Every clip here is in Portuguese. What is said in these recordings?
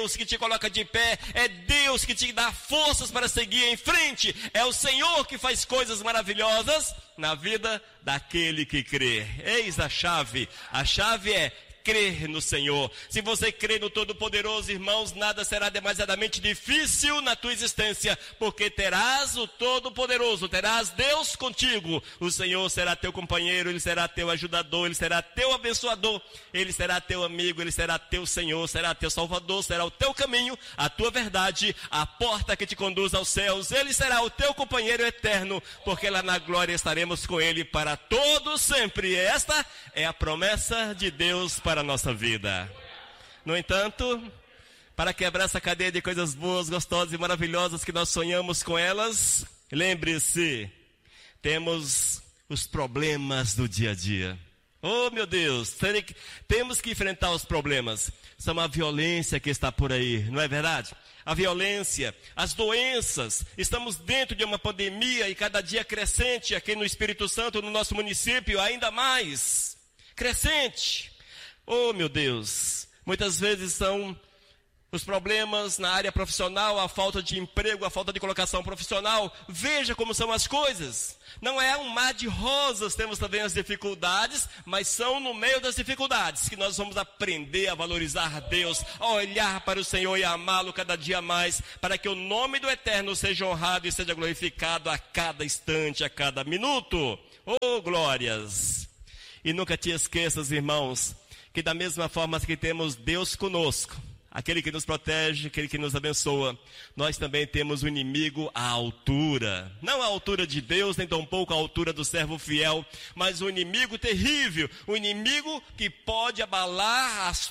Deus que te coloca de pé, é Deus que te dá forças para seguir em frente, é o Senhor que faz coisas maravilhosas na vida daquele que crê. Eis a chave é crer no Senhor. Se você crê no Todo-Poderoso, irmãos, nada será demasiadamente difícil na tua existência, porque terás o Todo-Poderoso, terás Deus contigo. O Senhor será teu companheiro, Ele será teu ajudador, Ele será teu abençoador, Ele será teu amigo, Ele será teu Senhor, será teu Salvador, será o teu caminho, a tua verdade, a porta que te conduz aos céus. Ele será o teu companheiro eterno, porque lá na glória estaremos com Ele para todo sempre. Esta é a promessa de Deus para a nossa vida. No entanto, para quebrar essa cadeia de coisas boas, gostosas e maravilhosas que nós sonhamos com elas, lembre-se, temos os problemas do dia a dia. Oh, meu Deus, temos que enfrentar os problemas. São a violência que está por aí, não é verdade? A violência, as doenças. Estamos dentro de uma pandemia e cada dia crescente aqui no Espírito Santo, no nosso município, ainda mais crescente. Oh, meu Deus, muitas vezes são os problemas na área profissional, a falta de emprego, a falta de colocação profissional. Veja como são as coisas. Não é um mar de rosas, temos também as dificuldades, mas são no meio das dificuldades que nós vamos aprender a valorizar Deus, a olhar para o Senhor e a amá-lo cada dia mais, para que o nome do Eterno seja honrado e seja glorificado a cada instante, a cada minuto. Oh, glórias! E nunca te esqueças, irmãos, que da mesma forma que temos Deus conosco, aquele que nos protege, aquele que nos abençoa, nós também temos o inimigo à altura. Não à altura de Deus, nem tampouco à altura do servo fiel, mas o inimigo terrível, o inimigo que pode abalar as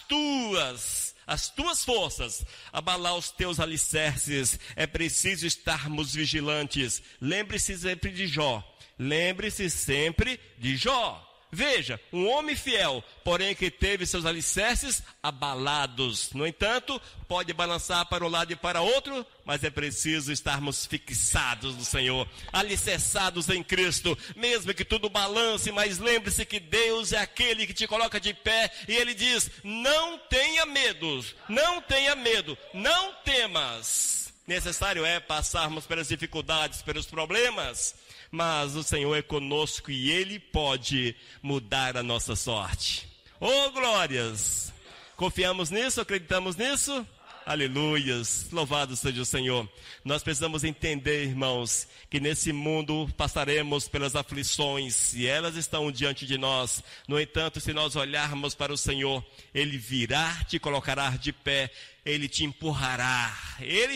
tuas forças, abalar os teus alicerces. É preciso estarmos vigilantes. Lembre-se sempre de Jó. Lembre-se sempre de Jó. Veja, um homem fiel, porém que teve seus alicerces abalados. No entanto, pode balançar para um lado e para outro, mas é preciso estarmos fixados no Senhor, alicerçados em Cristo, mesmo que tudo balance, mas lembre-se que Deus é aquele que te coloca de pé, e Ele diz, não tenha medo, não tenha medo, não temas. Necessário é passarmos pelas dificuldades, pelos problemas, mas o Senhor é conosco e Ele pode mudar a nossa sorte. Oh, glórias! Confiamos nisso? Acreditamos nisso? Aleluias! Louvado seja o Senhor. Nós precisamos entender, irmãos, que nesse mundo passaremos pelas aflições e elas estão diante de nós. No entanto, se nós olharmos para o Senhor, Ele virá, te colocará de pé, Ele te empurrará, Ele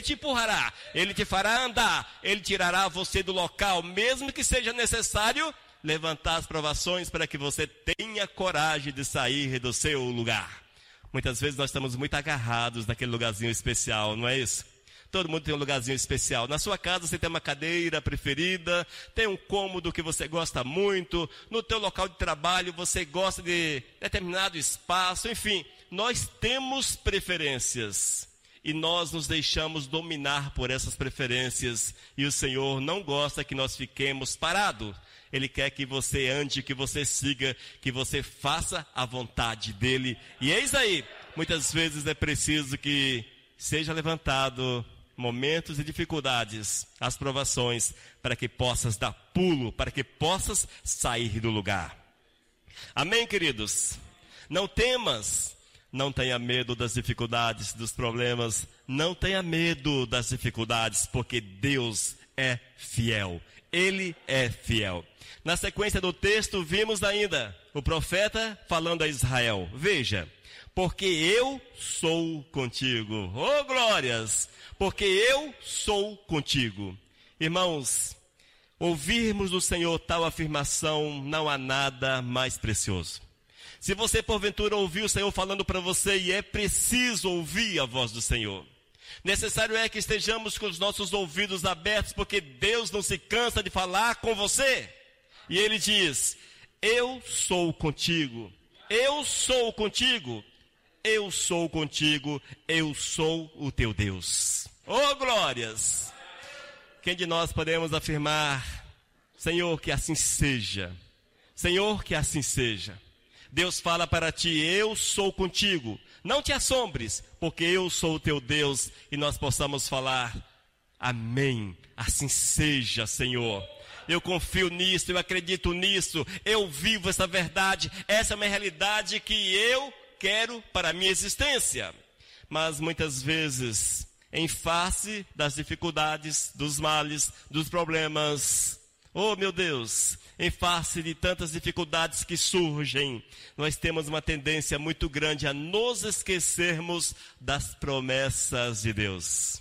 te fará andar, Ele tirará você do local, mesmo que seja necessário levantar as provações para que você tenha coragem de sair do seu lugar. Muitas vezes nós estamos muito agarrados naquele lugarzinho especial, não é isso? Todo mundo tem um lugarzinho especial. Na sua casa você tem uma cadeira preferida, tem um cômodo que você gosta muito, no teu local de trabalho você gosta de determinado espaço, enfim, nós temos preferências e nós nos deixamos dominar por essas preferências e o Senhor não gosta que nós fiquemos parados. Ele quer que você ande, que você siga, que você faça a vontade dEle. E eis aí, muitas vezes é preciso que seja levantado momentos e dificuldades, as provações, para que possas dar pulo, para que possas sair do lugar. Amém, queridos? Não temas, não tenha medo das dificuldades, dos problemas, não tenha medo das dificuldades, porque Deus é fiel. Ele é fiel. Na sequência do texto, vimos ainda o profeta falando a Israel. Veja, porque eu sou contigo. Oh, glórias! Porque eu sou contigo. Irmãos, ouvirmos do Senhor tal afirmação, não há nada mais precioso. Se você porventura ouviu o Senhor falando para você, e é preciso ouvir a voz do Senhor, necessário é que estejamos com os nossos ouvidos abertos, porque Deus não se cansa de falar com você. E Ele diz, eu sou contigo, eu sou contigo, eu sou contigo, eu sou o teu Deus. Oh, glórias! Quem de nós podemos afirmar, Senhor, que assim seja, Senhor, que assim seja. Deus fala para ti, eu sou contigo. não te assombres, porque eu sou o teu Deus, e nós possamos falar, amém, assim seja, Senhor. Eu confio nisso, eu acredito nisso, eu vivo essa verdade, essa é uma realidade que eu quero para a minha existência. Mas muitas vezes, em face das dificuldades, dos males, dos problemas, oh meu Deus, em face de tantas dificuldades que surgem, nós temos uma tendência muito grande a nos esquecermos das promessas de Deus.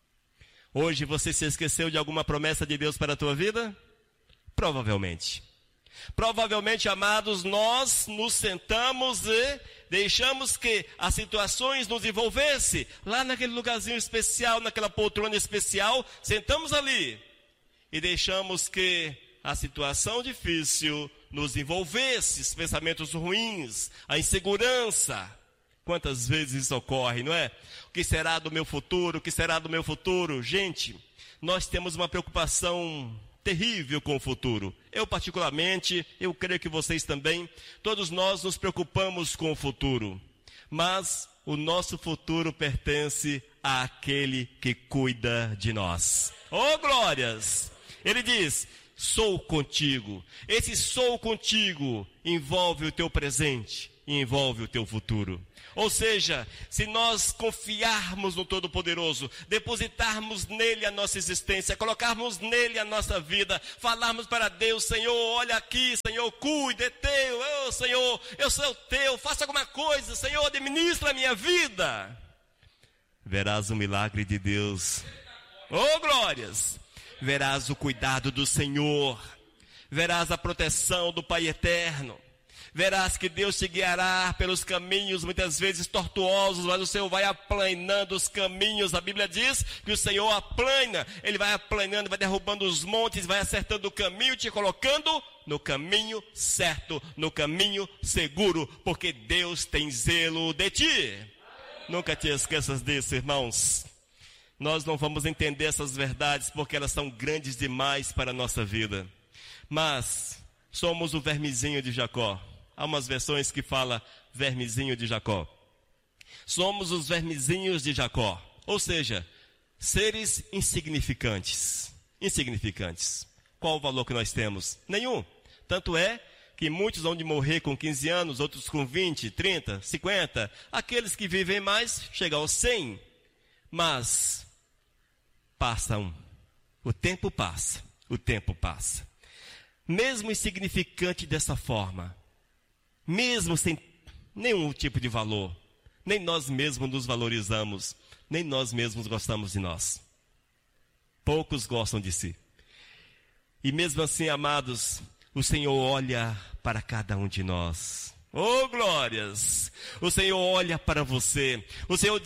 Hoje você se esqueceu de alguma promessa de Deus para a tua vida? Provavelmente. Provavelmente, amados, nós nos sentamos e deixamos que as situações nos envolvessem. Lá naquele lugarzinho especial, naquela poltrona especial, sentamos ali e deixamos que a situação difícil nos envolvesse, os pensamentos ruins, a insegurança. Quantas vezes isso ocorre, não é? O que será do meu futuro? O que será do meu futuro? Gente, nós temos uma preocupação terrível com o futuro. Eu particularmente, eu creio que vocês também, todos nós nos preocupamos com o futuro. Mas o nosso futuro pertence àquele que cuida de nós. Oh, glórias! Ele diz, sou contigo. Esse sou contigo envolve o teu presente e envolve o teu futuro. Ou seja, se nós confiarmos no Todo-Poderoso, depositarmos nele a nossa existência, colocarmos nele a nossa vida, falarmos para Deus, Senhor, olha aqui, Senhor, cuide, é teu, oh, Senhor, eu sou teu, faça alguma coisa, Senhor, administra a minha vida. Verás o milagre de Deus. Oh, glórias! Verás o cuidado do Senhor, verás a proteção do Pai Eterno. Verás que Deus te guiará pelos caminhos muitas vezes tortuosos, mas o Senhor vai aplanando os caminhos. A Bíblia diz que o Senhor aplana, Ele vai aplanando, vai derrubando os montes, vai acertando o caminho, te colocando no caminho certo, no caminho seguro, porque Deus tem zelo de ti. Nunca te esqueças disso, irmãos. Nós não vamos entender essas verdades porque elas são grandes demais para a nossa vida. Mas somos o vermezinho de Jacó. Há umas versões que falam vermezinho de Jacó. Somos os vermezinhos de Jacó. Ou seja, seres insignificantes. Insignificantes. Qual o valor que nós temos? Nenhum. Tanto é que muitos vão de morrer com 15 anos, outros com 20, 30, 50. Aqueles que vivem mais chegam aos 100. Mas passam. O tempo passa. O tempo passa. Mesmo insignificante dessa forma, mesmo sem nenhum tipo de valor, nem nós mesmos nos valorizamos, nem nós mesmos gostamos de nós. Poucos gostam de si. E mesmo assim, amados, o Senhor olha para cada um de nós. Oh, glórias! O Senhor olha para você. O Senhor